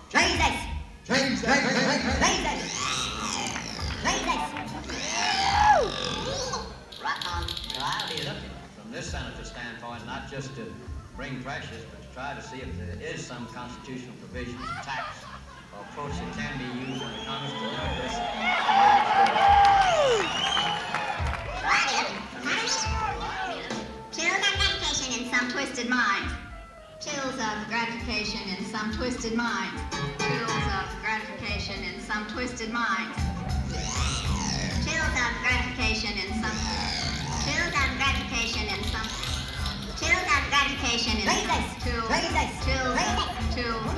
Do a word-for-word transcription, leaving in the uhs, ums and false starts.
Jesus! Jesus! Jesus! Jesus! Right on. Well, I'll be looking from this senator's standpoint, not just to bring pressures, but to try to see if there is some constitutional provision, tax, or approach that can be used under Congress to limit this. Chills of gratification in some twisted minds. Chills of gratification in some twisted minds. Chills of gratification in some twisted minds. Chills of gratification in some. Chills of gratification in some. Chills of gratification in some. Jesus! Chills. Jesus! Chills. Jesus! Chills.